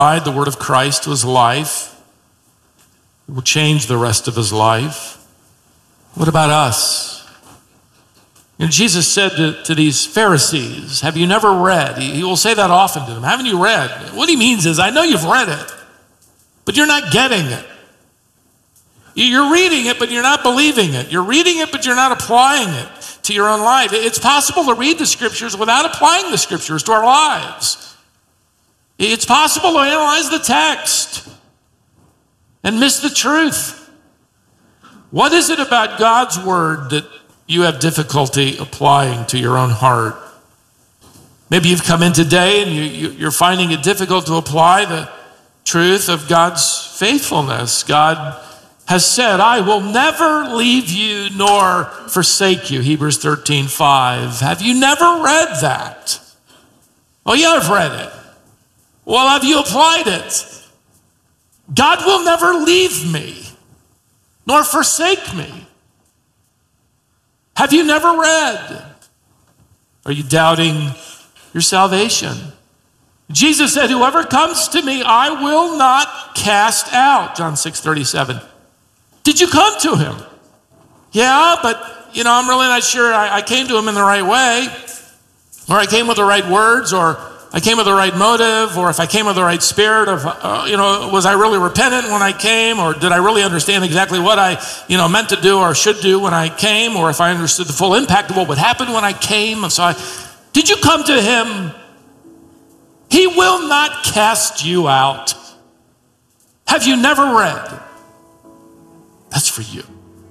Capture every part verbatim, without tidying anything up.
The word of Christ was life. It will change the rest of his life. What about us? You know, Jesus said to, to these Pharisees, have you never read? He, he will say that often to them. Haven't you read? What he means is, I know you've read it, but you're not getting it. You're reading it, but you're not believing it. You're reading it, but you're not applying it to your own life. It's possible to read the scriptures without applying the scriptures to our lives. It's possible to analyze the text and miss the truth. What is it about God's word that you have difficulty applying to your own heart? Maybe you've come in today and you, you, you're finding it difficult to apply the truth of God's faithfulness. God has said, I will never leave you nor forsake you, Hebrews thirteen five. Have you never read that? Oh yeah, I've read it. Well, have you applied it? God will never leave me nor forsake me. Have you never read? Are you doubting your salvation? Jesus said, whoever comes to me, I will not cast out, John six thirty-seven. Did you come to him? Yeah, but, you know, I'm really not sure I, I came to him in the right way, or I came with the right words, or I came with the right motive, or if I came with the right spirit of, uh, you know, was I really repentant when I came, or did I really understand exactly what I, you know, meant to do or should do when I came, or if I understood the full impact of what would happen when I came. So I, did you come to him? He will not cast you out. Have you never read? That's for you.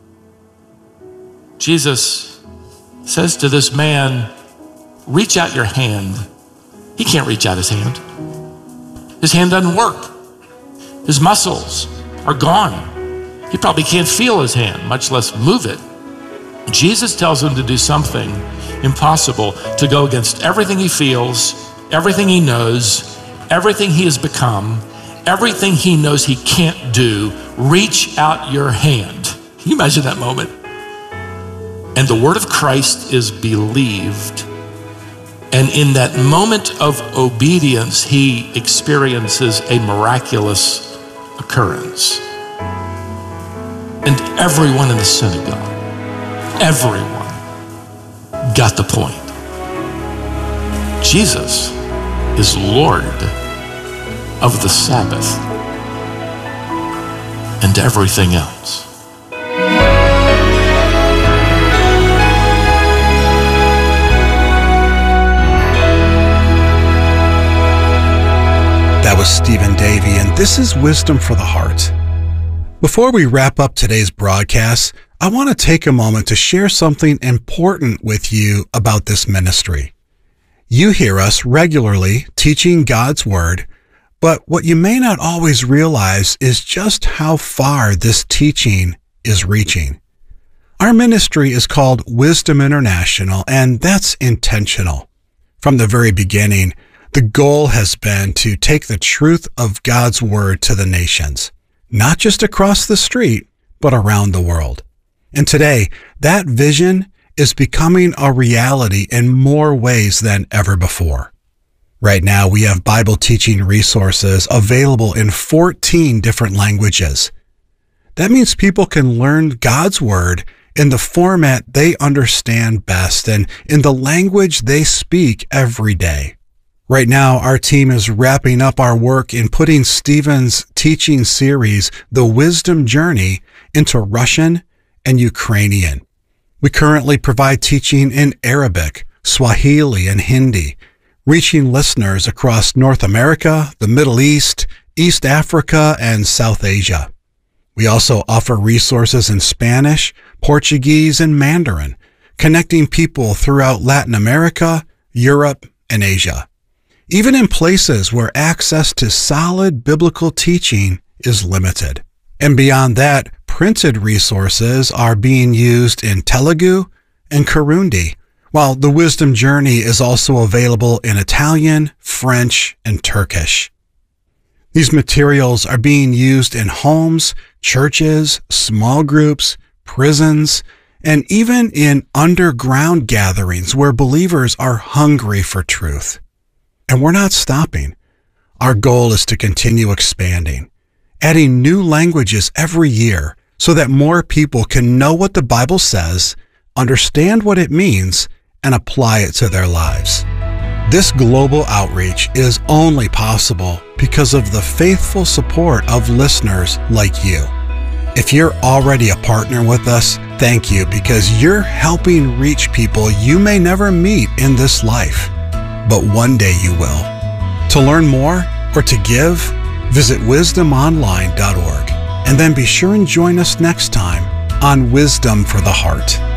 Jesus says to this man, reach out your hand. He can't reach out his hand. His hand doesn't work. His muscles are gone. He probably can't feel his hand, much less move it. Jesus tells him to do something impossible, to go against everything he feels, everything he knows, everything he has become, everything he knows he can't do. Reach out your hand. Can you imagine that moment? And the word of Christ is believed. And in that moment of obedience, he experiences a miraculous occurrence. And everyone in the synagogue, everyone got the point. Jesus is Lord of the Sabbath and everything else. That was Stephen Davey, and this is Wisdom for the Heart. Before we wrap up today's broadcast, I want to take a moment to share something important with you about this ministry. You hear us regularly teaching God's Word, but what you may not always realize is just how far this teaching is reaching. Our ministry is called Wisdom International, and that's intentional. From the very beginning, the goal has been to take the truth of God's Word to the nations, not just across the street, but around the world. And today, that vision is becoming a reality in more ways than ever before. Right now, we have Bible teaching resources available in fourteen different languages. That means people can learn God's Word in the format they understand best and in the language they speak every day. Right now, our team is wrapping up our work in putting Stephen's teaching series, The Wisdom Journey, into Russian and Ukrainian. We currently provide teaching in Arabic, Swahili, and Hindi, reaching listeners across North America, the Middle East, East Africa, and South Asia. We also offer resources in Spanish, Portuguese, and Mandarin, connecting people throughout Latin America, Europe, and Asia, even in places where access to solid biblical teaching is limited. And beyond that, printed resources are being used in Telugu and Kirundi, while the Wisdom Journey is also available in Italian, French, and Turkish. These materials are being used in homes, churches, small groups, prisons, and even in underground gatherings where believers are hungry for truth. And we're not stopping. Our goal is to continue expanding, adding new languages every year so that more people can know what the Bible says, understand what it means, and apply it to their lives. This global outreach is only possible because of the faithful support of listeners like you. If you're already a partner with us, thank you, because you're helping reach people you may never meet in this life, but one day you will. To learn more or to give, visit wisdom online dot org, and then be sure and join us next time on Wisdom for the Heart.